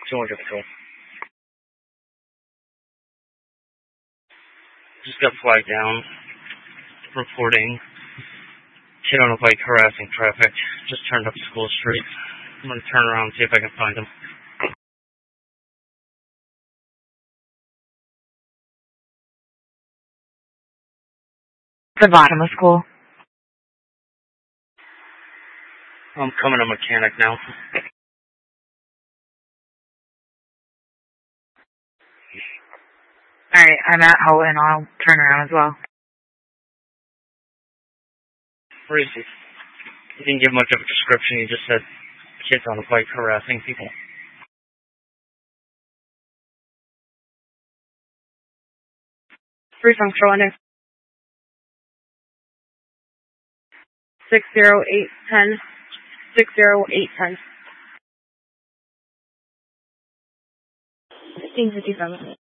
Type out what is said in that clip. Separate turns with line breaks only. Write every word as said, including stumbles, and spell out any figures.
two hundred Patrol. Just got flagged down. Reporting kid on a bike harassing traffic. Just turned up School Street. I'm going to turn around and see if I can find him.
The bottom of school.
I'm coming to mechanic now.
Alright, I'm at Houghton. I'll turn around as well.
Where is he? He didn't give much of a description. He just said kids on a bike harassing people.
Three functional under. Six zero eight ten. Six zero eight ten. Fifteen fifty seven.